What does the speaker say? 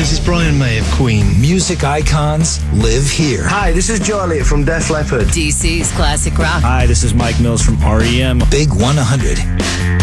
This is Brian May of Queen. Music icons live here. Hi, this is Joe Elliott from Def Leppard. DC's Classic Rock. Hi, this is Mike Mills from REM. Big 100.